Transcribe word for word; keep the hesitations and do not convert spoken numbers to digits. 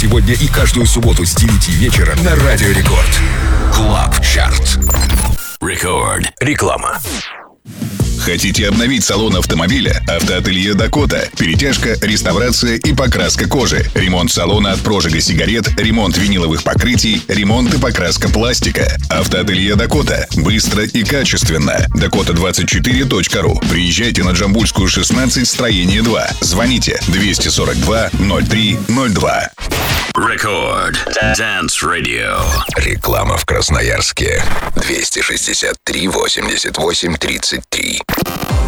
сегодня и каждую субботу с девяти вечера на Радио Рекорд. Клаб Чарт. Рекорд. Реклама. Хотите обновить салон автомобиля? Автоателье «Дакота». Перетяжка, реставрация и покраска кожи. Ремонт салона от прожига сигарет, ремонт виниловых покрытий, ремонт и покраска пластика. Автоателье «Дакота». Быстро и качественно. дакота двадцать четыре точка ру. Приезжайте на Джамбульскую, шестнадцать, строение два. Звоните двести сорок два ноль три ноль два. Рекорд. Dance Radio. Реклама в Красноярске. двести шестьдесят три восемьдесят восемь тридцать три.